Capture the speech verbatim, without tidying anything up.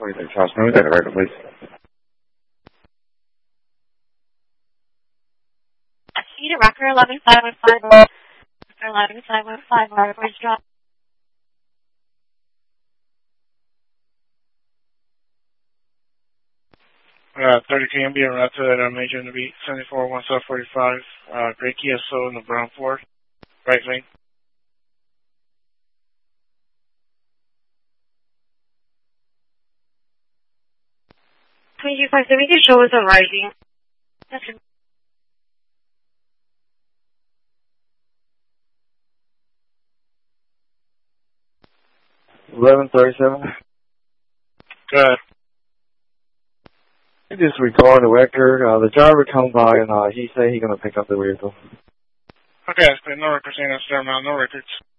forty-six, Charles, can we take a record, please? Cedar Rocker, eleven five one five, eleven five one five, where's drop? Uh, thirty K M B and route to that uh, major in the beat, seventy-four one South forty-five, uh, Great Kia Soul in the brown Ford, right lane. twenty-two five seven, can show us a rising. Okay. eleven thirty-seven. Good. He just recorded the record. Uh, the driver come by and uh, he said he's going to pick up the vehicle. Okay, no records, no records.